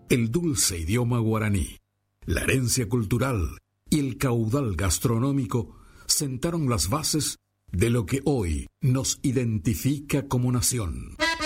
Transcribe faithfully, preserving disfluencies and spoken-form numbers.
el dulce idioma guaraní, la herencia cultural y el caudal gastronómico sentaron las bases de lo que hoy nos identifica como nación.